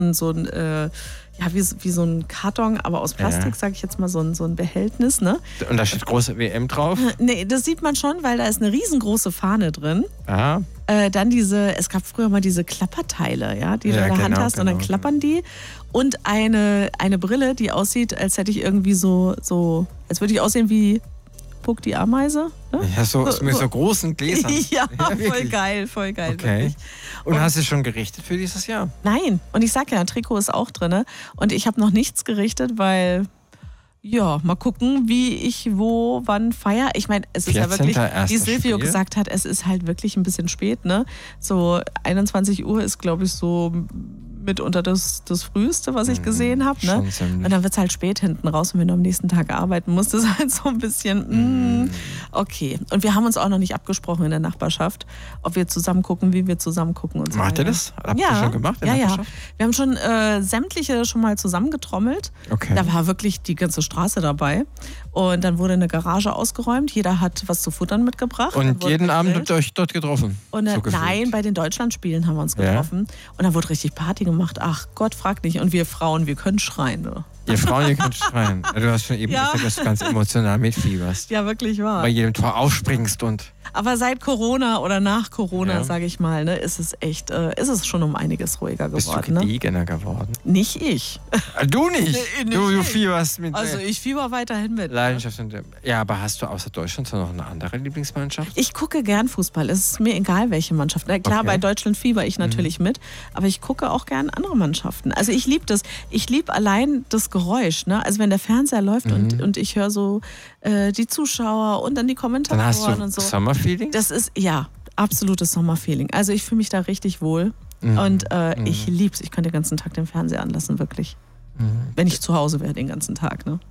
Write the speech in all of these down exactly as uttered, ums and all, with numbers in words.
so ein, äh, ja, wie, wie so ein Karton, aber aus Plastik, ja. sage ich jetzt mal, so ein, so ein Behältnis. Ne? Und da steht große W M drauf? Nee, das sieht man schon, weil da ist eine riesengroße Fahne drin. Aha. Äh, dann diese, es gab früher mal diese Klapperteile, ja, die ja, du in der genau, Hand hast genau, und dann klappern die. Und eine, eine Brille, die aussieht, als hätte ich irgendwie so, so als würde ich aussehen wie Puck die Ameise. Ne? Ja, so, so mit so großen Gläsern. Ja, ja voll geil, voll geil. Okay. Wirklich. Und, und hast du schon gerichtet für dieses Jahr? Nein. Und ich sag ja, ein Trikot ist auch drin. Und ich habe noch nichts gerichtet, weil, ja, mal gucken, wie ich wo, wann feiere. Ich meine, es ist ja wirklich, wie Silvio Spiel. gesagt hat, es ist halt wirklich ein bisschen spät. Ne? So einundzwanzig Uhr ist, glaube ich, so mitunter das, das Früheste, was ich gesehen habe. Ne? Und dann wird es halt spät hinten raus und wenn du am nächsten Tag arbeiten musst, ist halt so ein bisschen, mm, okay. Und wir haben uns auch noch nicht abgesprochen in der Nachbarschaft, ob wir zusammen gucken, wie wir zusammen gucken und so. Macht ihr das? Habt ihr ja, schon gemacht in ja, der ja. Wir haben schon äh, sämtliche schon mal zusammengetrommelt. Okay. Da war wirklich die ganze Straße dabei. Und dann wurde eine Garage ausgeräumt. Jeder hat was zu futtern mitgebracht. Und jeden Abend habt ihr euch dort getroffen? Und dann, so nein, bei den Deutschlandspielen haben wir uns getroffen. Ja. Und dann wurde richtig Party gemacht. Ach Gott, frag nicht. Und wir Frauen, wir können schreien. Ne? Ihr Frauen, ihr könnt schreien. Du hast schon eben ja. gesagt, dass du ganz emotional mitfieberst. Ja, wirklich wahr. Bei jedem Tor aufspringst und... Aber seit Corona oder nach Corona, ja. sage ich mal, ne, ist es echt, äh, ist es schon um einiges ruhiger geworden. Bist du gediegener ne? geworden? Nicht ich. Du nicht? Nee, nicht du, du ich. fieberst mit... Also ich fieber weiterhin mit. Leidenschaft. Und, ja, aber hast du außer Deutschland noch eine andere Lieblingsmannschaft? Ich gucke gern Fußball. Es ist mir egal, welche Mannschaft. Klar, okay. bei Deutschland fieber ich natürlich mhm. mit, aber ich gucke auch gern andere Mannschaften. Also ich liebe das. Ich liebe allein das Geräusch. Ne? Also wenn der Fernseher läuft mhm. und, und ich höre so äh, die Zuschauer und dann die Kommentatoren dann hast du und so. Sommerfeeling? Das ist, ja, absolutes Sommerfeeling. Also ich fühle mich da richtig wohl mhm. und äh, mhm. ich liebe es. Ich könnte den ganzen Tag den Fernseher anlassen, wirklich. Mhm. Wenn ich zu Hause wäre den ganzen Tag, ne?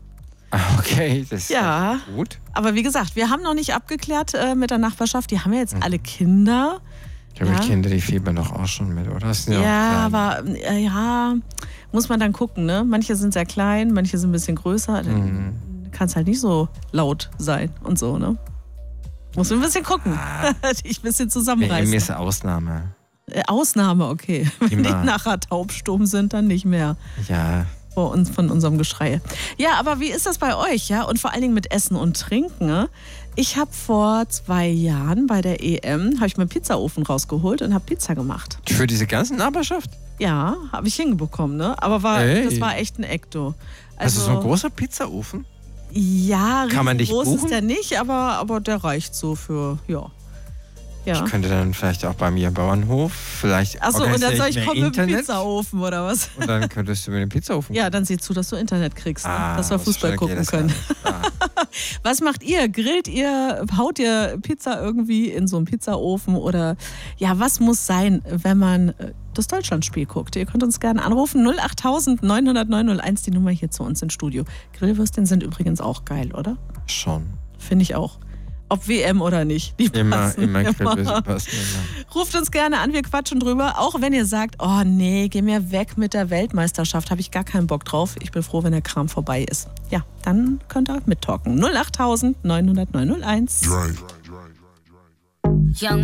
Okay, das ist ja gut. Aber wie gesagt, wir haben noch nicht abgeklärt äh, mit der Nachbarschaft. Die haben ja jetzt mhm. alle Kinder. Ich habe ja. Kinder, die fiebern doch auch schon mit, oder? Ja, ja aber äh, ja, muss man dann gucken, ne? Manche sind sehr klein, manche sind ein bisschen größer. Dann mhm. kann es halt nicht so laut sein und so, ne? Muss man ein bisschen gucken. Ah. Ich ein bisschen zusammenreißen. Mir ist eine Ausnahme. Äh, Ausnahme, okay. Wenn Immer. die nachher taubstumm sind, dann nicht mehr. Ja. Vor uns, von unserem Geschrei. Ja, aber wie ist das bei euch, ja? Und vor allen Dingen mit Essen und Trinken, ne? Ich habe vor zwei Jahren bei der E M, habe ich meinen Pizzaofen rausgeholt und habe Pizza gemacht. Für diese ganze Nachbarschaft? Ja, habe ich hinbekommen, ne? Aber war, das war echt ein Ekto. Also, also so ein großer Pizzaofen? Ja, kann man dich groß buchen? ist der nicht, aber, aber der reicht so für, ja. Ja. Ich könnte dann vielleicht auch bei mir im Bauernhof vielleicht. Achso, und dann soll ich kommen mit dem Internet. Pizzaofen oder was? Und dann könntest du mit dem Pizzaofen. Ja, dann sieh zu, dass du Internet kriegst, ne? ah, dass wir Fußball gucken können. Ah. Was macht ihr? Grillt ihr, haut ihr Pizza irgendwie in so einen Pizzaofen oder ja, was muss sein, wenn man das Deutschlandspiel guckt? Ihr könnt uns gerne anrufen, null acht neun null null neun null eins, die Nummer hier zu uns ins Studio. Grillwürstchen sind übrigens auch geil, oder? Schon. Finde ich auch. Ob W M oder nicht. Die immer, immer Grillwürstchen passen. Ruft uns gerne an, wir quatschen drüber. Auch wenn ihr sagt, oh nee, geh mir weg mit der Weltmeisterschaft, habe ich gar keinen Bock drauf. Ich bin froh, wenn der Kram vorbei ist. Ja, dann könnt ihr mittalken. null acht neun null null neun null eins.